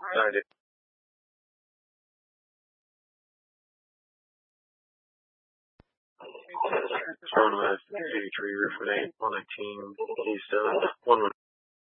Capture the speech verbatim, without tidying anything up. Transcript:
Excited. Sean West, eighty-three, Roof eight, one nineteen, East, one one.